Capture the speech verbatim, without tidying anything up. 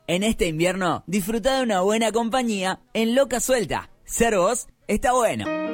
En este invierno, disfruta de una buena compañía en Loca Suelta. Ser vos está bueno.